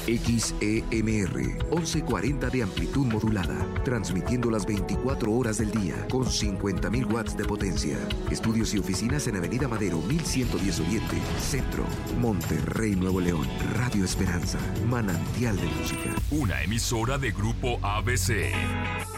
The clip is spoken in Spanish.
XEMR 1140 de amplitud modulada, transmitiendo las 24 horas del día con 50.000 watts de potencia. Estudios y oficinas en Avenida Madero 1110 Oriente, Centro, Monterrey, Nuevo León. Radio Esperanza, manantial de música. Una emisora de Grupo ABC.